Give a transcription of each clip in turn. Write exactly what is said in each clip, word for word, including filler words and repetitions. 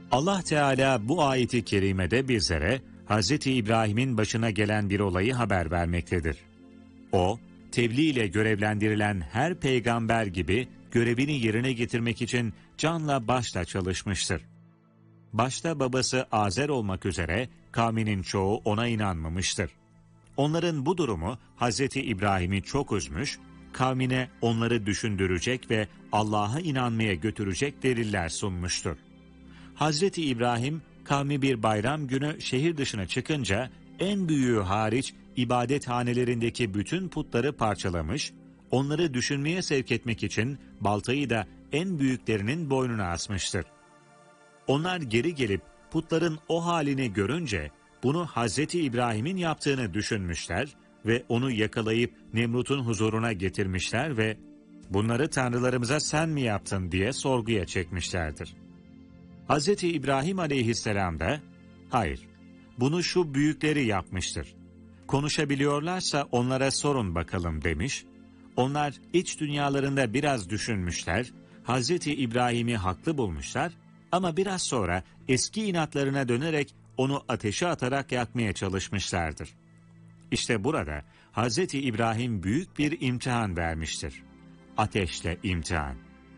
Allah Teala bu ayeti kerimede bizlere Hazreti İbrahim'in başına gelen bir olayı haber vermektedir. O, tebliğ ile görevlendirilen her peygamber gibi görevini yerine getirmek için canla başla çalışmıştır. Başta babası Azer olmak üzere kavminin çoğu ona inanmamıştır. Onların bu durumu Hazreti İbrahim'i çok üzmüş, kavmine onları düşündürecek ve Allah'a inanmaya götürecek deliller sunmuştur. Hazreti İbrahim, kavmi bir bayram günü şehir dışına çıkınca en büyüğü hariç ibadethanelerindeki bütün putları parçalamış, onları düşünmeye sevk etmek için baltayı da en büyüklerinin boynuna asmıştır. Onlar geri gelip putların o halini görünce bunu Hazreti İbrahim'in yaptığını düşünmüşler ve onu yakalayıp Nemrut'un huzuruna getirmişler ve "Bunları tanrılarımıza sen mi yaptın?" diye sorguya çekmişlerdir. Hazreti İbrahim aleyhisselam da, "Hayır, bunu şu büyükleri yapmıştır. Konuşabiliyorlarsa onlara sorun bakalım." demiş. Onlar iç dünyalarında biraz düşünmüşler, Hazreti İbrahim'i haklı bulmuşlar ama biraz sonra eski inatlarına dönerek onu ateşe atarak yakmaya çalışmışlardır. İşte burada Hazreti İbrahim büyük bir imtihan vermiştir. Ateşle imtihan.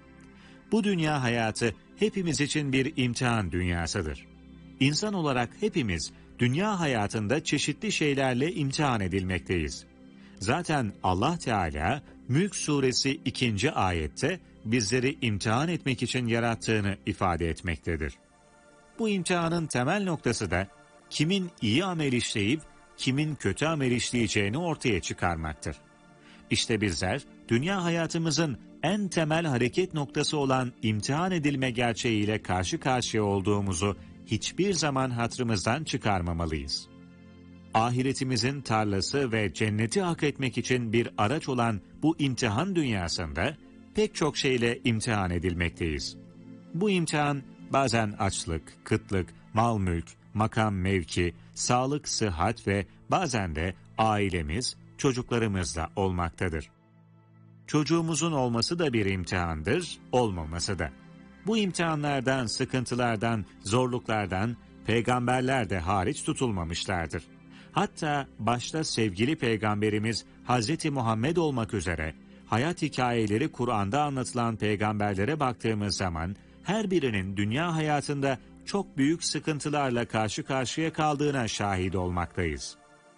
Bu dünya hayatı hepimiz için bir imtihan dünyasıdır. İnsan olarak hepimiz dünya hayatında çeşitli şeylerle imtihan edilmekteyiz. Zaten Allah Teala Mülk Suresi ikinci ayette bizleri imtihan etmek için yarattığını ifade etmektedir. Bu imtihanın temel noktası da kimin iyi amel işleyip kimin kötü amel işleyeceğini ortaya çıkarmaktır. İşte bizler dünya hayatımızın en temel hareket noktası olan imtihan edilme gerçeğiyle karşı karşıya olduğumuzu hiçbir zaman hatırımızdan çıkarmamalıyız. Ahiretimizin tarlası ve cenneti hak etmek için bir araç olan bu imtihan dünyasında pek çok şeyle imtihan edilmekteyiz. Bu imtihan bazen açlık, kıtlık, mal mülk, makam mevki, sağlık, sıhhat ve bazen de ailemiz, çocuklarımızla olmaktadır. Çocuğumuzun olması da bir imtihandır, olmaması da. Bu imtihanlardan, sıkıntılardan, zorluklardan peygamberler de hariç tutulmamışlardır. Hatta başta sevgili peygamberimiz Hazreti Muhammed olmak üzere hayat hikayeleri Kur'an'da anlatılan peygamberlere baktığımız zaman her birinin dünya hayatında çok büyük sıkıntılarla karşı karşıya kaldığına şahit olmaktayız.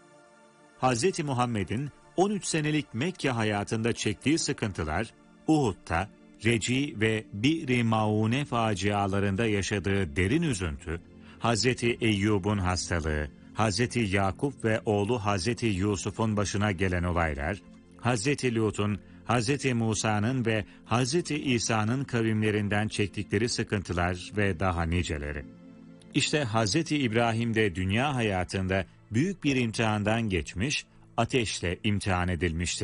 Hazreti Muhammed'in on üç senelik Mekke hayatında çektiği sıkıntılar, Uhud'da, Reci ve Bir-i Maune facialarında yaşadığı derin üzüntü, Hazreti Eyyub'un hastalığı, Hazreti Yakup ve oğlu Hazreti Yusuf'un başına gelen olaylar, Hazreti Lut'un, Hazreti Musa'nın ve Hazreti İsa'nın kavimlerinden çektikleri sıkıntılar ve daha niceleri. İşte Hazreti İbrahim de dünya hayatında büyük bir imtihandan geçmiş, ateşle imtihan edilmiştir.